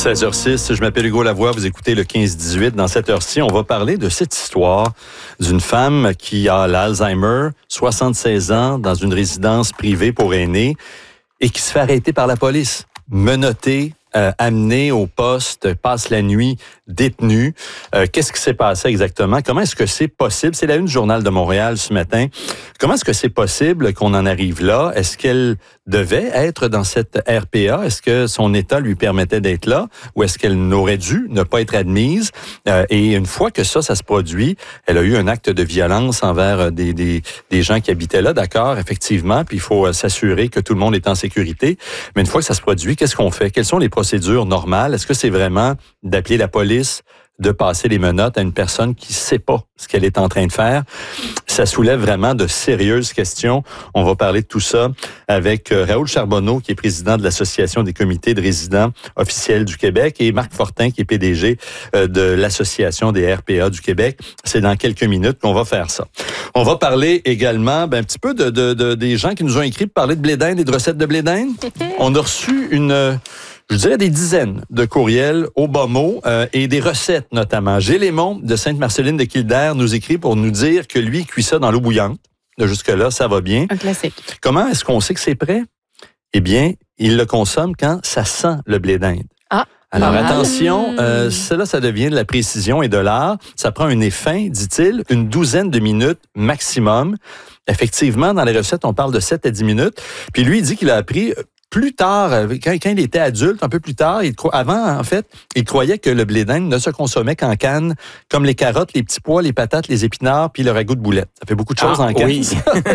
16h06, je m'appelle Hugo Lavoie, vous écoutez le 15-18. Dans cette heure-ci, on va parler de cette histoire d'une femme qui a l'Alzheimer, 76 ans, dans une résidence privée pour aînés et qui se fait arrêter par la police, menottée, amenée au poste, passe la nuit détenue. Qu'est-ce qui s'est passé exactement? Comment est-ce que c'est possible? C'est la une du Journal de Montréal ce matin. Comment est-ce que c'est possible qu'on en arrive là? Est-ce qu'elle devait être dans cette RPA? Est-ce que son état lui permettait d'être là? Ou est-ce qu'elle n'aurait dû ne pas être admise? Et une fois que ça se produit, elle a eu un acte de violence envers des gens qui habitaient là, d'accord, effectivement, puis il faut s'assurer que tout le monde est en sécurité. Mais une fois que ça se produit, qu'est-ce qu'on fait? Quelles sont les procédures normales? Est-ce que c'est vraiment d'appeler la police, de passer les menottes à une personne qui ne sait pas ce qu'elle est en train de faire? Ça soulève vraiment de sérieuses questions. On va parler de tout ça avec Raoul Charbonneau, qui est président de l'Association des comités de résidents officiels du Québec, et Marc Fortin, qui est PDG de l'Association des RPA du Québec. C'est dans quelques minutes qu'on va faire ça. On va parler également un petit peu des gens qui nous ont écrit pour parler de blé d'Inde et de recettes de blé d'Inde. On a reçu je dirais des dizaines de courriels au bas mot et des recettes notamment. Gélémon de Sainte-Marceline de Kildare nous écrit pour nous dire que lui cuit ça dans l'eau bouillante. Jusque-là, ça va bien. Un classique. Comment est-ce qu'on sait que c'est prêt? Eh bien, il le consomme quand ça sent le blé d'Inde. Ah! Alors attention, cela, ça devient de la précision et de l'art. Ça prend un nez fin, dit-il, une douzaine de minutes maximum. Effectivement, dans les recettes, on parle de 7 à 10 minutes. Puis lui, il dit qu'il a appris plus tard, quand il était adulte, un peu plus tard, avant, en fait, il croyait que le blé d'Inde ne se consommait qu'en canne, comme les carottes, les petits pois, les patates, les épinards, puis le ragoût de boulettes. Ça fait beaucoup de choses en canne. Oui.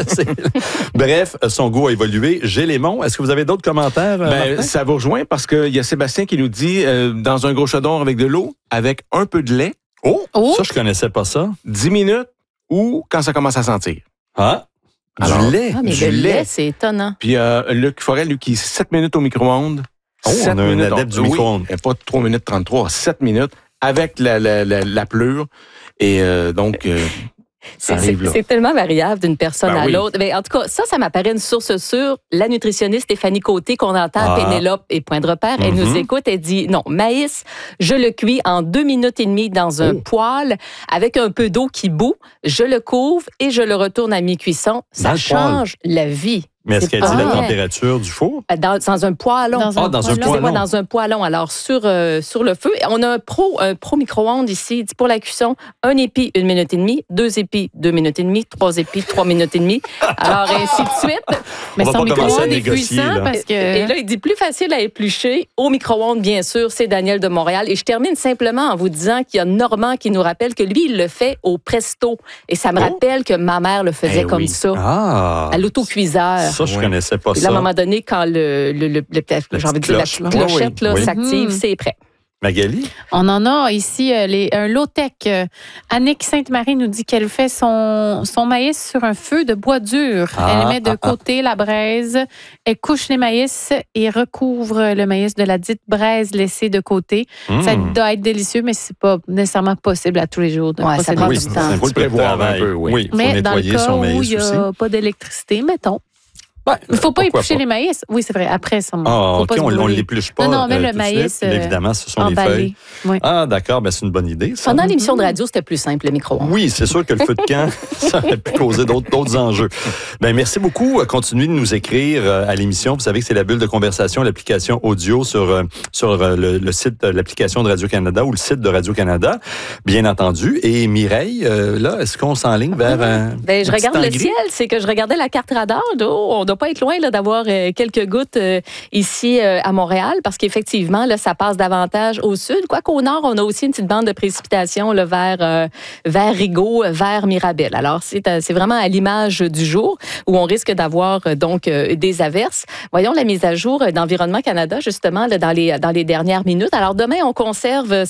Bref, son goût a évolué. Gélémon, est-ce que vous avez d'autres commentaires, Martin? Ça vous rejoint parce qu'il y a Sébastien qui nous dit, dans un gros chaudron avec de l'eau, avec un peu de lait. Oh! Ça, je connaissais pas ça. 10 minutes ou quand ça commence à sentir. Ah! Alors, du lait. Ah, mais du le lait, c'est étonnant. Puis Luc Forel, lui, qui est 7 minutes au micro-ondes. Oh, on a un adepte du micro-ondes. Pas 3 minutes 33, 7 minutes avec la pleure. Et donc, ça arrive là. C'est tellement variable d'une personne à oui. l'autre. Mais en tout cas, ça m'apparaît une source sûre. La nutritionniste Stéphanie Côté, qu'on entend à Pénélope et Point de repère, elle nous écoute, elle dit, non, maïs, je le cuis en 2 minutes et demie dans un poêle avec un peu d'eau qui bout, je le couvre et je le retourne à mi-cuisson. Ça change la vie. Mais est-ce qu'elle dit la température du four? Dans un poêlon. Dans un poêlon. Alors, sur le feu. On a un pro micro-ondes ici. Il dit pour la cuisson, 1 épi, 1 minute et demie, 2 épis, 2 minutes et demie, 3 épis, 3 minutes et demie. Alors, ainsi de suite. Mais son micro-ondes est puissant parce que... Et là, il dit plus facile à éplucher. Au micro-ondes, bien sûr, c'est Daniel de Montréal. Et je termine simplement en vous disant qu'il y a Normand qui nous rappelle que lui, il le fait au presto. Et ça me rappelle que ma mère le faisait comme ça. À l'autocuiseur. Ça, je connaissais pas ça. ça. À un moment donné, quand la clochette s'active, c'est prêt. Magali? On en a ici un low-tech. Annick Sainte-Marie nous dit qu'elle fait son maïs sur un feu de bois dur. Elle met de côté la braise, elle couche les maïs et recouvre le maïs de la dite braise laissée de côté. Ça doit être délicieux, mais c'est pas nécessairement possible à tous les jours. Ça prend du temps. Il faut le prévoir un peu. Oui, mais dans le cas où il n'y a pas d'électricité, mettons. Il ne faut pas éplucher les maïs. Oui, c'est vrai. Après, ça OK, on ne l'épluche pas. Non, mais le maïs. Mais évidemment, ce sont emballé. les feuilles. Oui. Ah, d'accord. Ben, c'est une bonne idée. Ça. Pendant l'émission de radio, c'était plus simple, le micro-ondes. Oui, c'est sûr que le feu de camp, ça aurait pu causer d'autres enjeux. Ben, merci beaucoup. Continuez de nous écrire à l'émission. Vous savez que c'est la bulle de conversation, l'application audio sur le site de l'application de Radio-Canada ou le site de Radio-Canada, bien entendu. Et Mireille, là, est-ce qu'on s'enligne vers je regarde le ciel. C'est que je regardais la carte radar d'eau. On doit pas être loin là, d'avoir quelques gouttes ici à Montréal parce qu'effectivement, là, ça passe davantage au sud. Quoique au nord, on a aussi une petite bande de précipitations là, vers Rigaud, vers Mirabel. Alors, c'est vraiment à l'image du jour où on risque d'avoir donc des averses. Voyons la mise à jour d'Environnement Canada, justement, là, dans les dernières minutes. Alors, demain, on conserve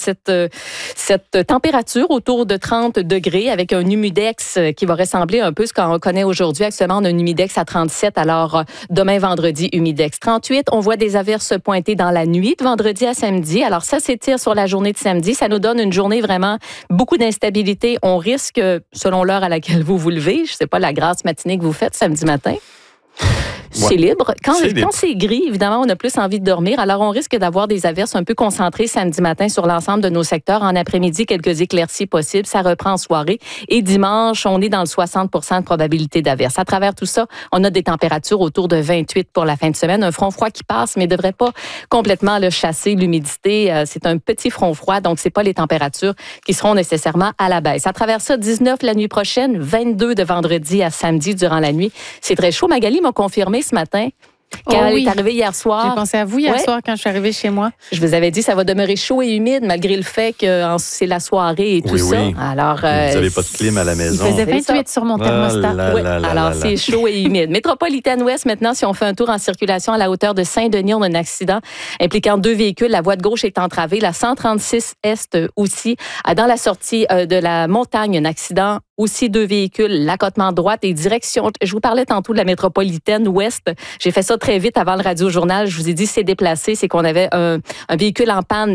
cette température autour de 30 degrés avec un humidex qui va ressembler un peu à ce qu'on connaît aujourd'hui. Actuellement, on a un humidex à 37. Alors, demain, vendredi, humidex 38. On voit des averses pointer dans la nuit de vendredi à samedi. Alors, ça s'étire sur la journée de samedi. Ça nous donne une journée vraiment beaucoup d'instabilité. On risque, selon l'heure à laquelle vous vous levez, je ne sais pas la grasse matinée que vous faites samedi matin, C'est libre. Quand libre. c'est gris, évidemment, on a plus envie de dormir. Alors, on risque d'avoir des averses un peu concentrées samedi matin sur l'ensemble de nos secteurs. En après-midi, quelques éclaircies possibles. Ça reprend en soirée. Et dimanche, on est dans le 60 de probabilité d'averse. À travers tout ça, on a des températures autour de 28 pour la fin de semaine. Un front froid qui passe, mais ne devrait pas complètement chasser l'humidité. C'est un petit front froid, donc c'est pas les températures qui seront nécessairement à la baisse. À travers ça, 19 la nuit prochaine, 22 de vendredi à samedi durant la nuit. C'est très chaud. Magali m'a confirmé ce matin. Quand elle est arrivée hier soir. J'ai pensé à vous hier soir quand je suis arrivée chez moi. Je vous avais dit ça va demeurer chaud et humide malgré le fait que c'est la soirée et tout ça. Alors, vous n'avez pas de clim à la maison. Il faisait 28 sur mon thermostat. Alors, c'est chaud et humide. Métropolitaine Ouest, maintenant, si on fait un tour en circulation à la hauteur de Saint-Denis, on a un accident impliquant 2 véhicules. La voie de gauche est entravée. La 136 Est aussi. Dans la sortie de la montagne, un accident. Aussi 2 véhicules, l'accotement droite et direction. Je vous parlais tantôt de la métropolitaine Ouest. J'ai fait ça très vite avant le radio-journal. Je vous ai dit c'est déplacé. C'est qu'on avait un véhicule en panne